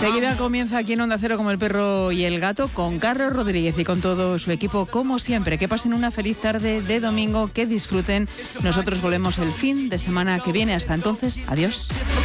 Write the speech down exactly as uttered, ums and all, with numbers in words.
Enseguida comienza aquí en Onda Cero como el perro y el gato con Carlos Rodríguez y con todo su equipo como siempre. Que pasen una feliz tarde de domingo, que disfruten. Nosotros volvemos el fin de semana que viene. Hasta entonces, adiós.